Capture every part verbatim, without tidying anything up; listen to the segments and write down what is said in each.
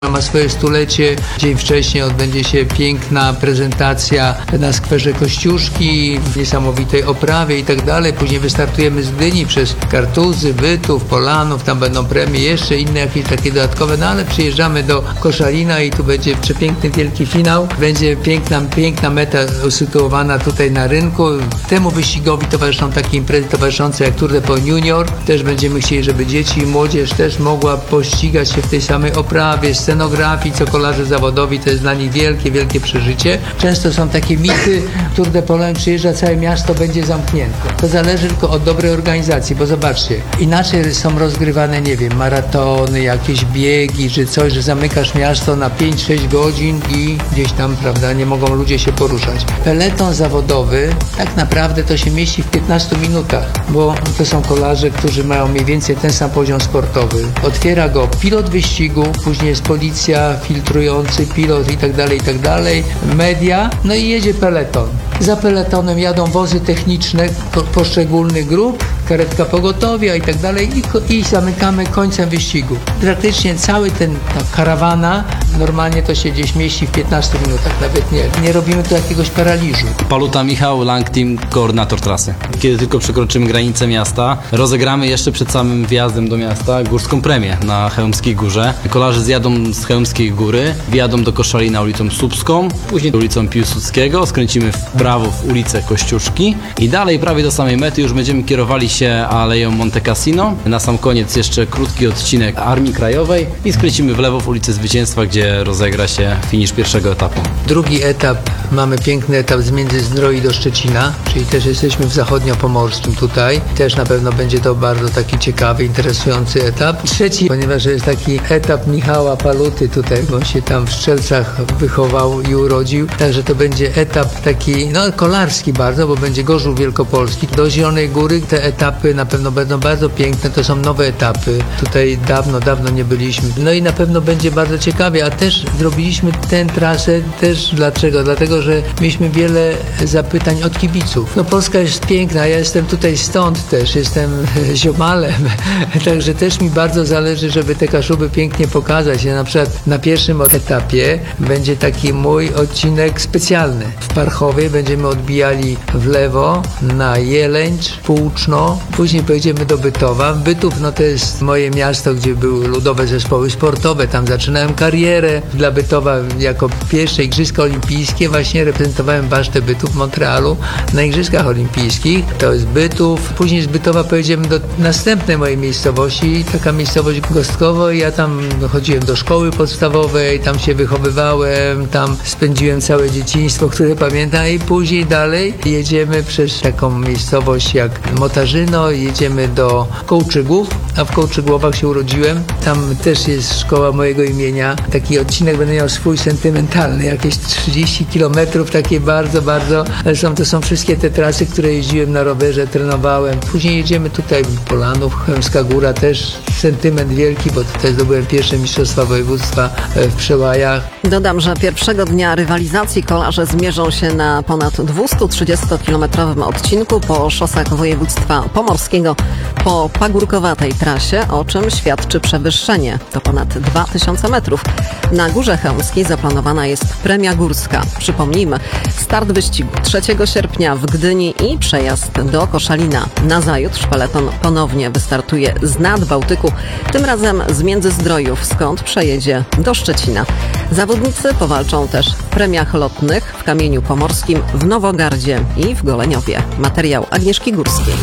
Ma swoje stulecie. Dzień wcześniej odbędzie się piękna prezentacja na skwerze Kościuszki, w niesamowitej oprawie i tak dalej. Później wystartujemy z Gdyni przez Kartuzy, Bytów, Polanów, tam będą premie, jeszcze inne jakieś takie dodatkowe, no ale przyjeżdżamy do Koszalina i tu będzie przepiękny wielki finał. Będzie piękna, piękna meta usytuowana tutaj na rynku. Temu wyścigowi towarzyszą takie imprezy towarzyszące jak Tour de Pont Junior. Też będziemy chcieli, żeby dzieci i młodzież też mogła pościgać się w tej samej oprawie, scenografii, co kolarze zawodowi, to jest dla nich wielkie, wielkie przeżycie. Często są takie mity, Tour de Pologne przyjeżdża, całe miasto będzie zamknięte. To zależy tylko od dobrej organizacji, bo zobaczcie, inaczej są rozgrywane, nie wiem, maratony, jakieś biegi, czy coś, że zamykasz miasto na pięć sześć godzin i gdzieś tam, prawda, nie mogą ludzie się poruszać. Peleton zawodowy tak naprawdę to się mieści w piętnastu minutach, bo to są kolarze, którzy mają mniej więcej ten sam poziom sportowy. Otwiera go pilot wyścigu, później jest policja, filtrujący pilot i tak dalej, i tak dalej, media, no i jedzie peleton. Za peletonem jadą wozy techniczne poszczególnych grup, karetka pogotowia i tak dalej i, i zamykamy końcem wyścigu. Praktycznie cały ten, ta karawana normalnie to się gdzieś mieści w piętnastu minutach, nawet nie. Nie robimy tu jakiegoś paraliżu. Paluta Michał, Lang Team, koordynator trasy. Kiedy tylko przekroczymy granicę miasta, rozegramy jeszcze przed samym wjazdem do miasta górską premię na Chełmskiej Górze. Kolarze zjadą z Chełmskiej Góry, wjadą do Koszalina ulicą Słupską, później ulicą Piłsudskiego, skręcimy w prawo w ulicę Kościuszki i dalej prawie do samej mety już będziemy kierowali się Aleją Monte Cassino. Na sam koniec jeszcze krótki odcinek Armii Krajowej i skręcimy w lewo w ulicę Zwycięstwa, gdzie rozegra się finisz pierwszego etapu. Drugi etap, mamy piękny etap z Międzyzdroi do Szczecina, czyli też jesteśmy w zachodniopomorskim tutaj. Też na pewno będzie to bardzo taki ciekawy, interesujący etap. Trzeci, ponieważ jest taki etap Michała Paluty tutaj, bo on się tam w Strzelcach wychował i urodził. Także to będzie etap taki, no kolarski bardzo, bo będzie Gorzów Wielkopolski. Do Zielonej Góry te etapy na pewno będą bardzo piękne, to są nowe etapy. Tutaj dawno, dawno nie byliśmy. No i na pewno będzie bardzo ciekawie, a też zrobiliśmy tę trasę też dlaczego? Dlatego, że mieliśmy wiele zapytań od kibiców. No Polska jest piękna, ja jestem tutaj stąd też, jestem ziomalem, także też mi bardzo zależy, żeby te Kaszuby pięknie pokazać. Ja na przykład na pierwszym etapie będzie taki mój odcinek specjalny. W Parchowie będziemy odbijali w lewo na Jelęcz, Płuczno, później pojedziemy do Bytowa. Bytów, no to jest moje miasto, gdzie były ludowe zespoły sportowe, tam zaczynałem karierę. Dla Bytowa jako pierwsze Igrzyska Olimpijskie właśnie reprezentowałem Basztę Bytów w Montrealu na Igrzyskach Olimpijskich. To jest Bytów. Później z Bytowa pojedziemy do następnej mojej miejscowości, taka miejscowość Gostkowo. Ja tam chodziłem do szkoły podstawowej, tam się wychowywałem, tam spędziłem całe dzieciństwo, które pamiętam i później dalej jedziemy przez taką miejscowość jak Motarzyno, jedziemy do Kołczygłów, a w Kołczygłowach się urodziłem. Tam też jest szkoła mojego imienia. Taki odcinek będę miał swój sentymentalny, jakieś trzydzieści kilometrów, takie bardzo, bardzo, są, to są wszystkie te trasy, które jeździłem na rowerze, trenowałem. Później jedziemy tutaj Polanów, Chełmska Góra, też sentyment wielki, bo tutaj zdobyłem pierwsze mistrzostwa województwa w Przełajach. Dodam, że pierwszego dnia rywalizacji kolarze zmierzą się na ponad dwustutrzydziestokilometrowym odcinku po szosach województwa pomorskiego po pagórkowatej trasie, o czym świadczy przewyższenie. To ponad dwa tysiące metrów. Na Górze Chełmskiej zaplanowana jest premia górska. Przypomnijmy, start wyścigu trzeciego sierpnia w Gdyni i przejazd do Koszalina. Nazajutrz peleton ponownie wystartuje z nad Bałtyku, tym razem z Międzyzdrojów, skąd przejedzie do Szczecina. Zawodnicy powalczą też w premiach lotnych w Kamieniu Pomorskim, w Nowogardzie i w Goleniowie. Materiał Agnieszki Górskiej.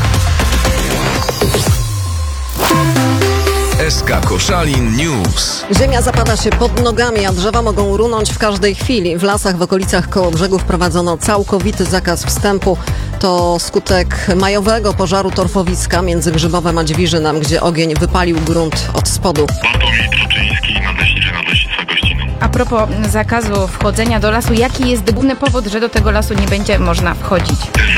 S K Koszalin News. Ziemia zapada się pod nogami, a drzewa mogą runąć w każdej chwili. W lasach w okolicach Kołobrzegu wprowadzono całkowity zakaz wstępu. To skutek majowego pożaru torfowiska między Grzybowem a Dźwiżynem, gdzie ogień wypalił grunt od spodu. Bartłomiej Truczyński, nadleśniczy Nadleśnictwa Gościną. A propos zakazu wchodzenia do lasu, jaki jest główny powód, że do tego lasu nie będzie można wchodzić?